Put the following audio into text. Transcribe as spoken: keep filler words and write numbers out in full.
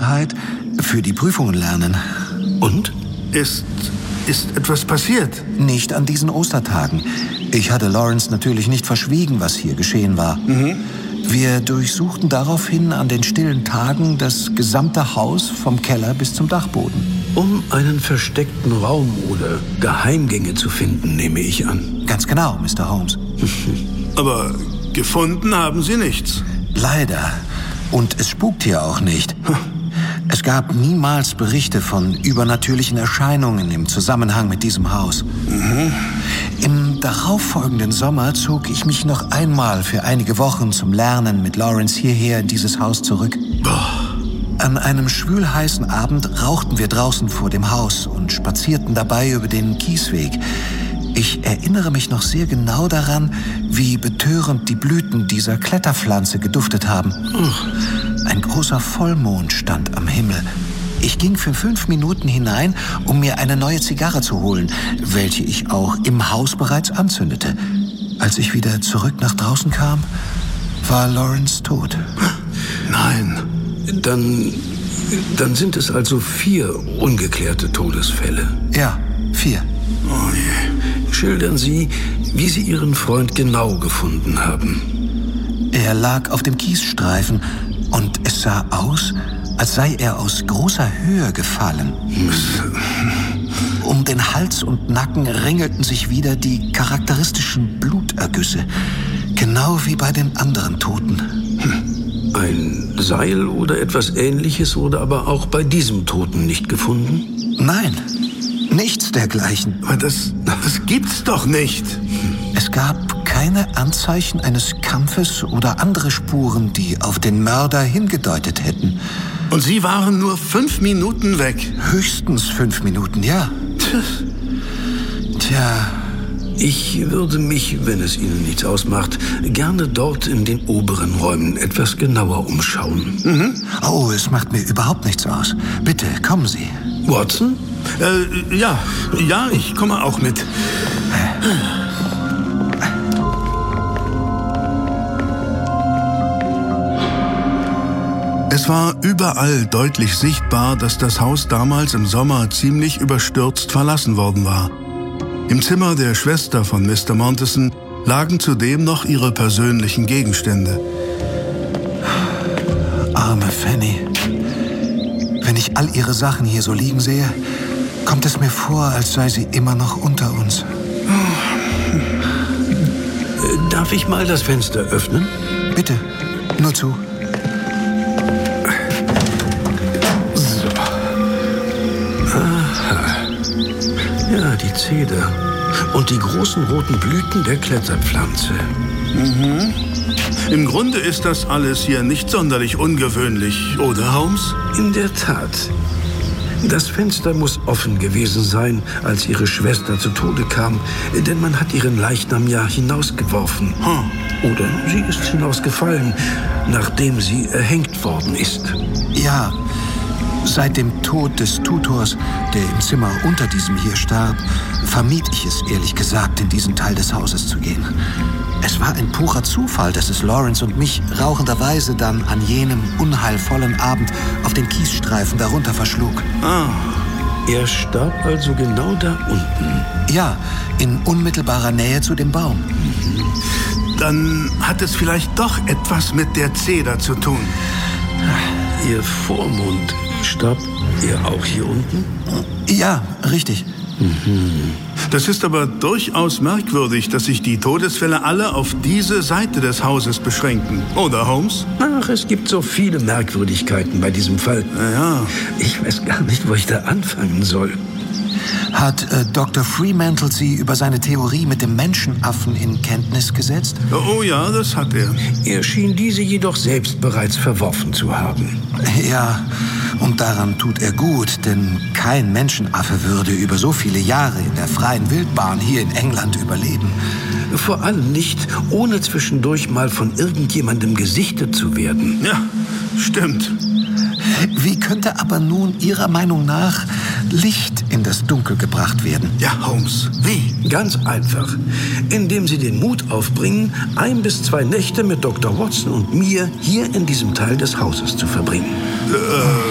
Sicherheit für die Prüfungen lernen. Und? Ist, ist etwas passiert? Nicht an diesen Ostertagen. Ich hatte Lawrence natürlich nicht verschwiegen, was hier geschehen war. Mhm. Wir durchsuchten daraufhin an den stillen Tagen das gesamte Haus vom Keller bis zum Dachboden. Um einen versteckten Raum oder Geheimgänge zu finden, nehme ich an. Ganz genau, Mister Holmes. Aber gefunden haben Sie nichts. Leider. Und es spukt hier auch nicht. Es gab niemals Berichte von übernatürlichen Erscheinungen im Zusammenhang mit diesem Haus. Mhm. Im darauffolgenden Sommer zog ich mich noch einmal für einige Wochen zum Lernen mit Lawrence hierher in dieses Haus zurück. Boah. An einem schwülheißen Abend rauchten wir draußen vor dem Haus und spazierten dabei über den Kiesweg. Ich erinnere mich noch sehr genau daran, wie betörend die Blüten dieser Kletterpflanze geduftet haben. Ein großer Vollmond stand am Himmel. Ich ging für fünf Minuten hinein, um mir eine neue Zigarre zu holen, welche ich auch im Haus bereits anzündete. Als ich wieder zurück nach draußen kam, war Lawrence tot. Nein. Dann, dann sind es also vier ungeklärte Todesfälle. Ja, vier. Oh je. Schildern Sie, wie Sie Ihren Freund genau gefunden haben. Er lag auf dem Kiesstreifen und es sah aus, als sei er aus großer Höhe gefallen. Um den Hals und Nacken ringelten sich wieder die charakteristischen Blutergüsse, genau wie bei den anderen Toten. Ein Seil oder etwas Ähnliches wurde aber auch bei diesem Toten nicht gefunden? Nein, nichts dergleichen. Aber das, das gibt's doch nicht. Es gab keine Anzeichen eines Kampfes oder andere Spuren, die auf den Mörder hingedeutet hätten. Und Sie waren nur fünf Minuten weg. Höchstens fünf Minuten, ja. Tja, ich würde mich, wenn es Ihnen nichts ausmacht, gerne dort in den oberen Räumen etwas genauer umschauen. Mhm. Oh, es macht mir überhaupt nichts aus. Bitte, kommen Sie. Watson? Äh, ja, ja, ich komme auch mit. Es war überall deutlich sichtbar, dass das Haus damals im Sommer ziemlich überstürzt verlassen worden war. Im Zimmer der Schwester von Mister Montesson lagen zudem noch ihre persönlichen Gegenstände. Arme Fanny. Wenn ich all ihre Sachen hier so liegen sehe, kommt es mir vor, als sei sie immer noch unter uns. Äh, darf ich mal das Fenster öffnen? Bitte, nur zu. So. Aha. Ja, die Zeder. Und die großen roten Blüten der Kletterpflanze. Mhm. Im Grunde ist das alles hier nicht sonderlich ungewöhnlich, oder, Holmes? In der Tat. Das Fenster muss offen gewesen sein, als Ihre Schwester zu Tode kam, denn man hat ihren Leichnam ja hinausgeworfen. Hm. Oder sie ist hinausgefallen, nachdem sie erhängt worden ist. Ja, seit dem Tod des Tutors, der im Zimmer unter diesem hier starb, vermied ich es, ehrlich gesagt, in diesen Teil des Hauses zu gehen. Es war ein purer Zufall, dass es Lawrence und mich rauchenderweise dann an jenem unheilvollen Abend auf den Kiesstreifen darunter verschlug. Ah. Er starb also genau da unten? Ja, in unmittelbarer Nähe zu dem Baum. Dann hat es vielleicht doch etwas mit der Zeder zu tun. Ihr Vormund, starb er auch hier unten? Ja, richtig. Mhm. Das ist aber durchaus merkwürdig, dass sich die Todesfälle alle auf diese Seite des Hauses beschränken. Oder, Holmes? Ach, es gibt so viele Merkwürdigkeiten bei diesem Fall. Ja. Ich weiß gar nicht, wo ich da anfangen soll. Hat äh, Doktor Fremantle Sie über seine Theorie mit dem Menschenaffen in Kenntnis gesetzt? Oh ja, das hat er. Er schien diese jedoch selbst bereits verworfen zu haben. Ja, und daran tut er gut, denn kein Menschenaffe würde über so viele Jahre in der freien Wildbahn hier in England überleben. Vor allem nicht, ohne zwischendurch mal von irgendjemandem gesichtet zu werden. Ja, stimmt. Wie könnte aber nun Ihrer Meinung nach Licht in das Dunkel gebracht werden? Ja, Holmes, wie? Ganz einfach. Indem Sie den Mut aufbringen, ein bis zwei Nächte mit Doktor Watson und mir hier in diesem Teil des Hauses zu verbringen. Äh...